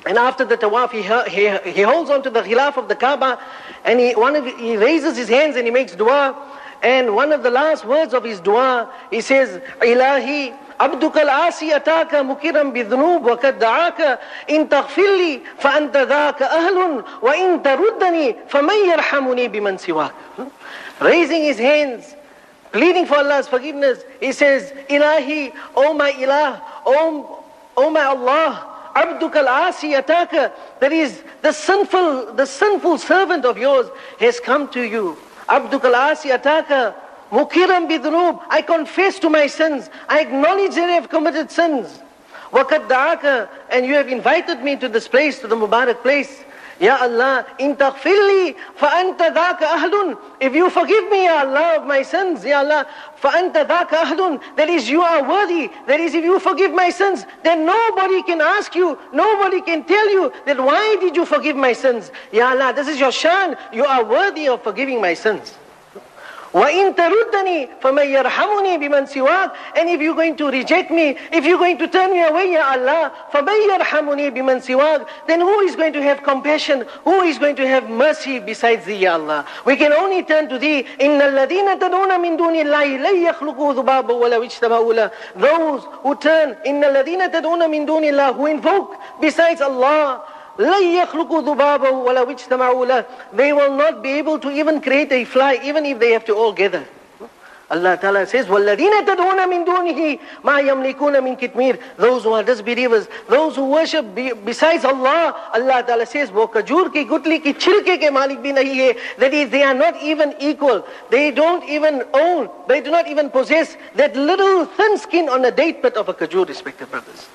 And after the tawaf, he holds on to the ghilaf of the Kaaba, and he raises his hands and he makes dua. And one of the last words of his dua, he says, Ilahi, عبدك العاصي أتاك مكرا بذنوب وقد دعاك إن تغفر لي فأنت ذاك أهل وإن تردني فمن يرحمني بمن سواك. Raising his hands, pleading for Allah's forgiveness, he says, Ilahi, O my Ilah, O my Allah, عبدك العاصي أتاك, that is the sinful servant of yours has come to you. عبدك العاصي أتاك مكرا بذنوب, I confess to my sins, I acknowledge that I have committed sins. وقد دعاك, and you have invited me to this place, to the Mubarak place. Ya Allah, in taghfirli fa'anta dhaka ahlun. If you forgive me, Ya Allah, of my sins, Ya Allah, fa'anta dhaka ahlun. That is, you are worthy. That is, if you forgive my sins, then nobody can ask you, nobody can tell you that why did you forgive my sins? Ya Allah, this is your shan. You are worthy of forgiving my sins. وَإِن تَرُدَّنِي فَمَنْ يَرْحَمُنِي بِمَنْ سِوَاكَ. And if you're going to reject me, if you're going to turn me away, Ya Allah, فَمَنْ يَرْحَمُنِي بِمَنْ سِوَاكَ, then who is going to have compassion? Who is going to have mercy besides Thee, Ya Allah? We can only turn to Thee. إِنَّ الَّذِينَ تَدْعُونَ مِن دُونِ اللَّهِ لَن يَخْلُقُوا ذُبَابًا وَلَوِ اجْتَمَعُوا لَهُ. Those who turn, إِنَّ الَّذِينَ تَدْعُونَ مِن دُونِ اللَّهِ, who invoke besides Allah, لَن يَخْلُقُوا ذُبَابًا وَلَوِ اجْتَمَعُوا لَهُ, they will not be able to even create a fly, even if they have to all gather. Allah Ta'ala says, وَالَّذِينَ تَدْعُونَ مِن دُونِهِ مَا يَمْلِكُونَ مِن كِتْمِيرٍ. Those who are disbelievers, those who worship besides Allah, Allah Ta'ala says, वो खजूर की गुठली की छिलके के मालिक भी नहीं है. That is, they are not even equal. They don't even own, they do not even possess that little thin skin on a date pit of a khajur, respected brothers.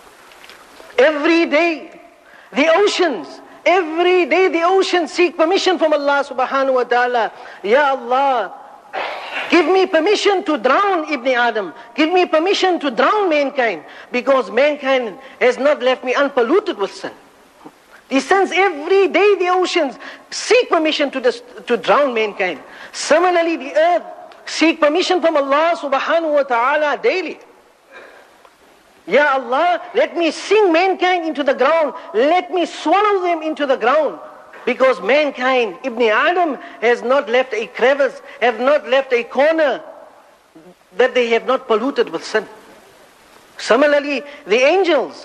Every day, the oceans, every day the oceans seek permission from Allah subhanahu wa ta'ala. Ya Allah, give me permission to drown Ibn Adam. Give me permission to drown mankind, because mankind has not left me unpolluted with sin. The sins, every day the oceans seek permission to drown mankind. Similarly, the earth seek permission from Allah subhanahu wa ta'ala daily. Ya Allah, let me sink mankind into the ground. Let me swallow them into the ground. Because mankind, Ibn Adam, has not left a crevice, have not left a corner that they have not polluted with sin. Similarly, the angels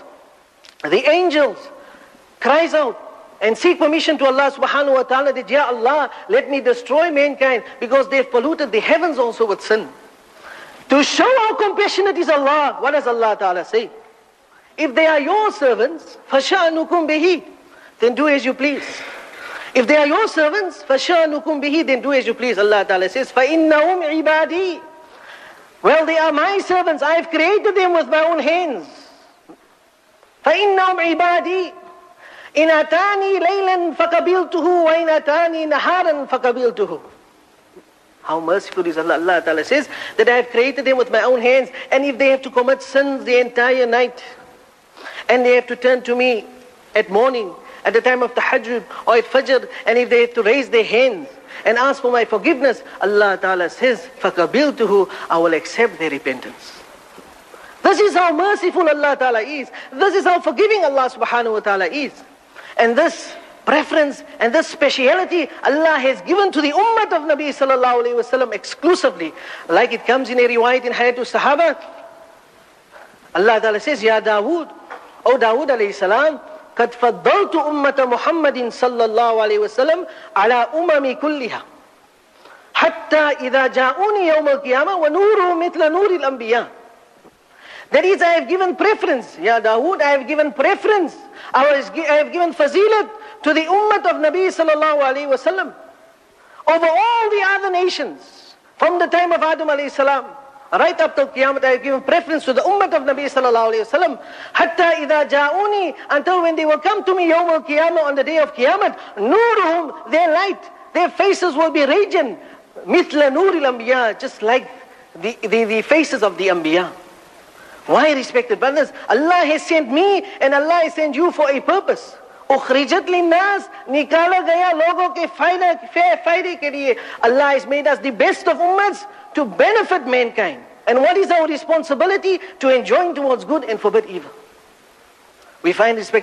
cries out and seek permission to Allah subhanahu wa ta'ala that, Ya Allah, let me destroy mankind because they have polluted the heavens also with sin. To show how compassionate is Allah, what does Allah Ta'ala say? If they are your servants, فَشَأْنُكُمْ بِهِ, then do as you please. If they are your servants, فَشَأْنُكُمْ بِهِ, then do as you please. Allah Ta'ala says, فَإِنَّهُمْ عِبَادِي. Well, they are my servants. I have created them with my own hands. فَإِنَّهُمْ عِبَادِي. إِنْ أَتَانِي لَيْلًا فَقَبِلْتُهُ وَإِنْ أَتَانِي نَهَارًا فَقَبِلْتُهُ. How merciful is Allah. Allah Ta'ala says that I have created them with my own hands, and if they have to commit sins the entire night, and they have to turn to me at morning, at the time of tahajjud or at fajr, and if they have to raise their hands and ask for my forgiveness, Allah Ta'ala says, فَقَبِلْتُهُ, I will accept their repentance. This is how merciful Allah Ta'ala is. This is how forgiving Allah Subhanahu wa Ta'ala is. And this preference and this speciality Allah has given to the ummah of Nabi Sallallahu Alaihi Wasallam exclusively. Like it comes in a riwayat in Hayatul Sahaba, Allah Ta'ala says, Ya Dawood, O Dawood alayhi salam, قد فضلت أمة محمد صلى الله عليه وسلم على أمم كلها حتى إذا جاءوني يوم القيامة ونوره مثل نور الأنبياء. That is, I have given preference, Ya Dawood, I have given preference, I have given fazilat to the ummah of Nabi sallallahu alayhi wa sallam over all the other nations. From the time of Adam alayhi salam, right up till Qiyamah, I have given preference to the ummah of Nabi sallallahu alayhi wa sallam. Hatta idha ja'uni, until when they will come to me yawm al-Qiyamah, on the day of Qiyamah, nuruhum, their light, their faces will be radiant, mithla nuril anbiya, just like the faces of the anbiya. Why, respected brothers? Allah has sent me and Allah has sent you for a purpose. उखरिजत लिन्नास, निकाला गया लोगों के फायदे के लिए. Allah has made us the best of ummahs to benefit mankind. And what is our responsibility? To enjoin towards good and forbid evil. We find respect